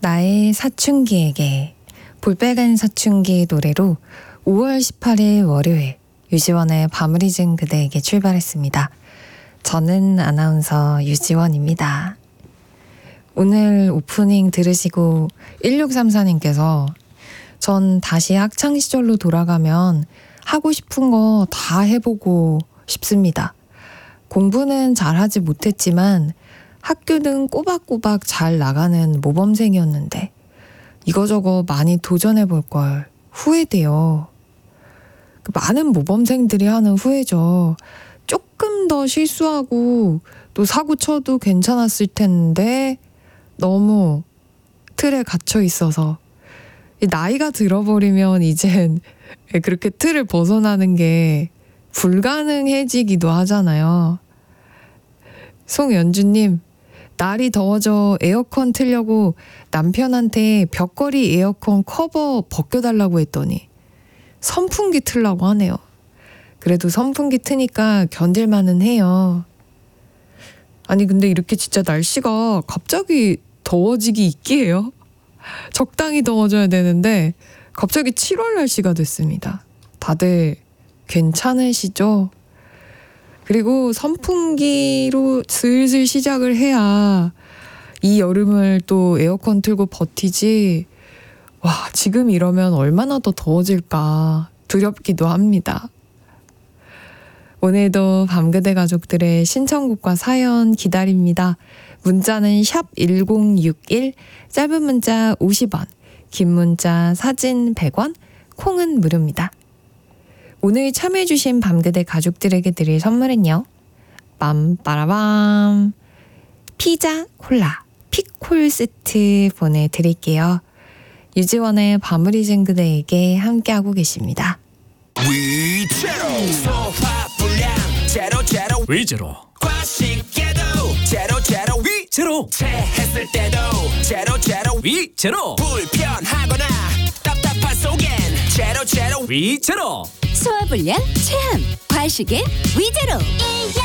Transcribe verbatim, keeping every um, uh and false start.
나의 사춘기에게 볼빨간 사춘기 노래로 오월 십팔일 월요일 유지원의 밤을 잊은 그대에게 출발했습니다. 저는 아나운서 유지원입니다. 오늘 오프닝 들으시고 일육삼사님께서 전 다시 학창시절로 돌아가면 하고 싶은 거 다 해보고 싶습니다. 공부는 잘하지 못했지만 학교는 꼬박꼬박 잘 나가는 모범생이었는데 이거저거 많이 도전해볼 걸 후회돼요. 많은 모범생들이 하는 후회죠. 조금 더 실수하고 또 사고 쳐도 괜찮았을 텐데 너무 틀에 갇혀 있어서 나이가 들어버리면 이젠 그렇게 틀을 벗어나는 게 불가능해지기도 하잖아요. 송연주님, 날이 더워져 에어컨 틀려고 남편한테 벽걸이 에어컨 커버 벗겨달라고 했더니 선풍기 틀라고 하네요. 그래도 선풍기 트니까 견딜만은 해요. 아니 근데 이렇게 진짜 날씨가 갑자기 더워지기 있기해요. 적당히 더워져야 되는데 갑자기 칠월 날씨가 됐습니다. 다들 괜찮으시죠? 그리고 선풍기로 슬슬 시작을 해야 이 여름을 또 에어컨 틀고 버티지. 와, 지금 이러면 얼마나 더 더워질까 두렵기도 합니다. 오늘도 밤그대 가족들의 신청곡과 사연 기다립니다. 문자는 샵 일공육일, 짧은 문자 오십 원, 긴 문자 사진 백 원, 콩은 무료입니다. 오늘 참여해주신 밤그대 가족들에게 드릴 선물은요. 빰빠라밤, 피자 콜라 피콜 세트 보내드릴게요. 유지원의 밤을 잊은 그대에게 함께하고 계십니다. 위제로 소화 불량 제로 제로 위제로 과식에도 제로 제로 위제로 체했을 때도 제로 제로 위제로 불편하거나 답답한 속엔 제로 제로 위제로 소화불량, 체함, 과식의 위제로.